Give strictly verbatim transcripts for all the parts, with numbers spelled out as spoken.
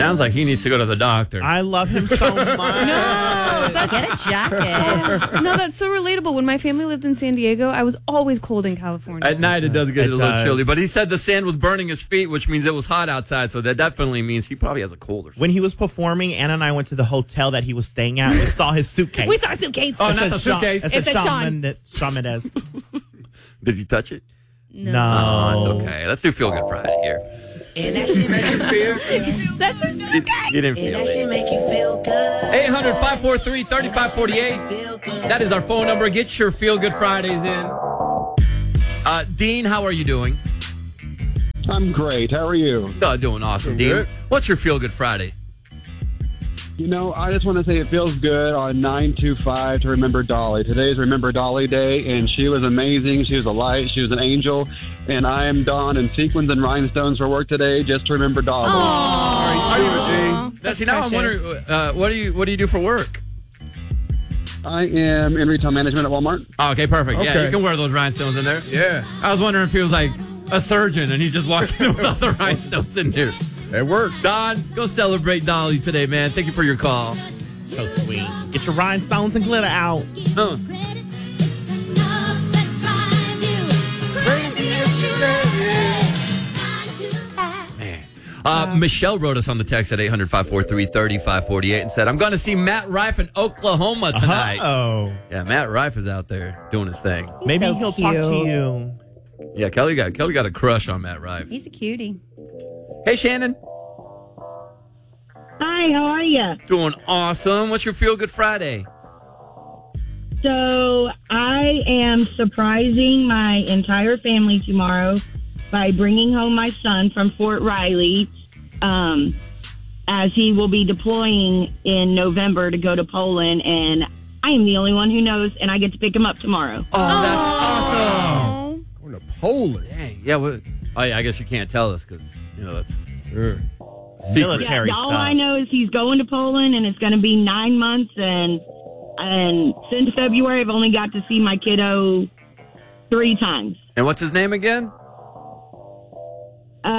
Sounds like he needs to go to the doctor. I love him so much. No, that's, Get a jacket. no, that's so relatable. When my family lived in San Diego, I was always cold in California. At night, it does get It a little does. chilly. But he said the sand was burning his feet, which means it was hot outside. So that definitely means he probably has a cold or something. When he was performing, Anna and I went to the hotel that he was staying at. We saw his suitcase. we saw a suitcase. Oh, It not said the Shawn- suitcase. It said It said Shawn Shawn. Mendes. Shawn Mendes. Did you touch it? No. Oh, it's okay. Let's do Feel Good Friday here. And that shit make you feel good. That's a You, you didn't And feel that shit it. make you feel good. eight hundred, five four three, three five four eight. Feel good. That is our phone number. Get your Feel Good Fridays in. Uh, Dean, how are you doing? I'm great. How are you? Oh, doing awesome, Dean. good. What's your Feel Good Friday? You know, I just want to say it feels good on nine two five to remember Dolly. Today is Remember Dolly Day, and she was amazing. She was a light. She was an angel. And I am donning sequins and rhinestones for work today just to remember Dolly. Now, see, now I'm wondering, uh, what do you what do you do for work? I am in retail management at Walmart. Oh, okay, perfect. Yeah, Okay. you can wear those rhinestones in there. Yeah, I was wondering if he was like a surgeon and he's just walking in with all the rhinestones in there. it works. Don, go celebrate Dolly today, man. Thank you for your call. So sweet. Get your rhinestones and glitter out. Huh. Man. Uh, Michelle wrote us on the text at eight hundred, five four three, three five four eight and said, I'm going to see Matt Rife in Oklahoma tonight. Oh. Yeah, Matt Rife is out there doing his thing. Maybe so he'll talk to cute. you. Yeah, Kelly got Kelly got a crush on Matt Rife. He's a cutie. Hey, Shannon. Hi, how are you? Doing awesome. What's your Feel Good Friday? So I am surprising my entire family tomorrow by bringing home my son from Fort Riley, um, as he will be deploying in November to go to Poland, and I am the only one who knows, and I get to pick him up tomorrow. Oh, that's awesome. Going to Poland. Dang. Yeah, well, oh, yeah, I guess you can't tell us because, you know, that's Yeah. Military Yeah, all stuff. I know is he's going to Poland, and it's going to be nine months, and and since February, I've only got to see my kiddo three times. And what's his name again? Um,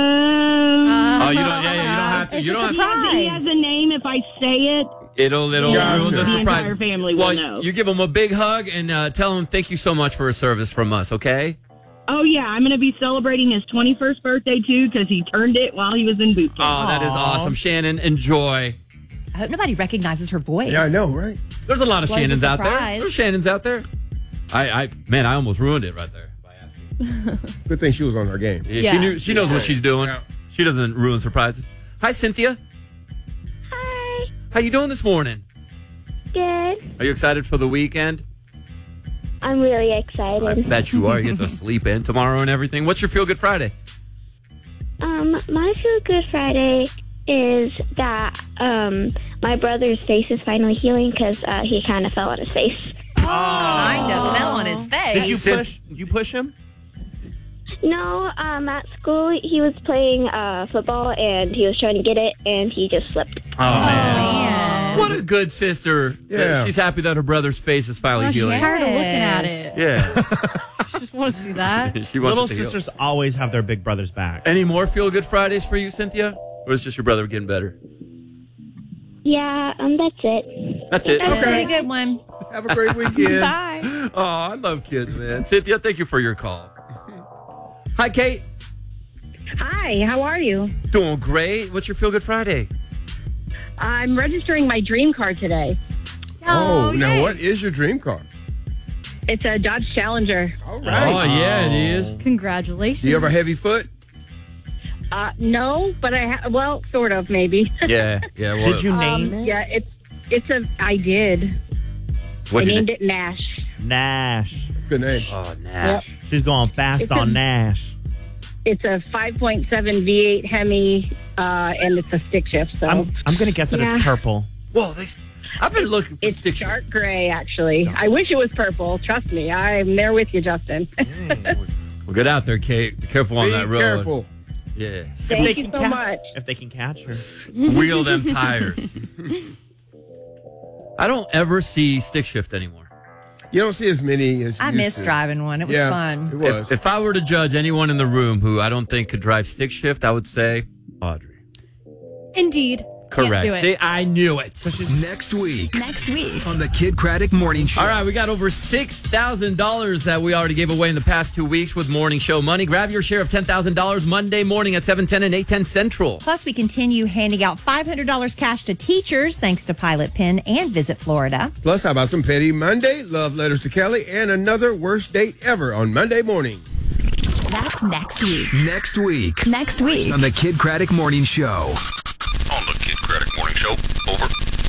Oh, you don't. Yeah, yeah, you don't have to. It's You a don't have he, has, he has a name. If I say it, It'll it'll Yeah, ruin the the surprise. entire family will well, know. you give him a big hug and uh, tell him thank you so much for his service from us. Okay. oh yeah, I'm going to be celebrating his twenty-first birthday too because he turned it while he was in boot camp. Oh, that is Aw. awesome, Shannon. Enjoy. I hope nobody recognizes her voice. Yeah, I know, right? There's a lot of Was a Shannons out there. surprise. There's Shannons out there. I, I, man, I almost ruined it right there by asking. Good thing she was on her game. Yeah, Yeah. She knew. She knows what she's doing. Yeah. She doesn't ruin surprises. Hi, Cynthia. Hi, How you doing this morning? good. Are you excited for the weekend? I'm really I excited. bet you are. You get to sleep in tomorrow and everything. What's your Feel Good Friday? Um, my feel good Friday is that um my brother's face is finally healing because uh, he kind of fell on his face. Kind of fell on his face. Did you Cyn- push? You push him? No, um, at school he was playing uh, football and he was trying to get it and he just slipped. Oh, man. Man. What a good sister. Yeah. She's happy that her brother's face is finally Oh, she's healing. tired of looking at Yes. it. Yeah. Just want to see that. she wants Little it to heal. sisters always have their big brothers back. Any more Feel Good Fridays for you, Cynthia? Or is just your brother getting better? Yeah, um, that's it. That's it. That's a Okay. pretty good one. Have a great weekend. Bye. Oh, I love kids, man. Cynthia, thank you for your call. Hi, Kate. Hi, how are you? Doing great. What's your Feel Good Friday? I'm registering my dream car today. Oh, now yay. what is your dream car? It's a Dodge Challenger. All Oh, right. yeah, it is. Congratulations. Do you have a heavy foot? Uh, no, but I ha- well, sort of, maybe. Yeah, yeah. Well, Did you name Um, it? yeah, it's it's a. I did. What'd I you named name? it Nash. Nash. That's a good name. Oh, Nash. She's going fast It's on a- Nash. It's a five point seven V eight Hemi, uh, and it's a stick shift. So I'm, I'm going to guess that Yeah. it's purple. Whoa, they, I've been looking for it's stick shift. dark gray, actually. I wish it was purple. Trust me, I'm there with you, Justin. Well, get out there, Kate. Be careful on Be that road. careful. Yeah. Thank they you can so ca- much. If they can catch her. Wheel them tires. I don't ever see stick shift anymore. You don't see as many as you I used missed to. driving one. It was yeah, fun. It was. If, if I were to judge anyone in the room who I don't think could drive stick shift, I would say Audrey. Indeed. Correct. Can't do it. See, I knew it. Next week Next week. on the Kid Craddock Morning Show. All right, we got over six thousand dollars that we already gave away in the past two weeks with Morning Show money. Grab your share of ten thousand dollars Monday morning at seven ten and eight ten Central. Plus, we continue handing out five hundred dollars cash to teachers thanks to Pilot Pen and Visit Florida. Plus, how about some Petty Monday, Love Letters to Kelly, and another worst date ever on Monday morning. That's next week. Next week Next week. on the Kid Craddock Morning Show. On the Kid Craddock Morning Show. Over.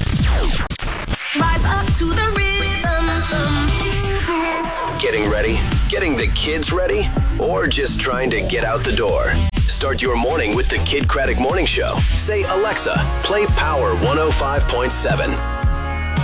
Rise up to the rhythm. Getting ready? Getting the kids ready? Or just trying to get out the door? Start your morning with the Kid Craddock Morning Show. Say, Alexa, play Power one oh five point seven.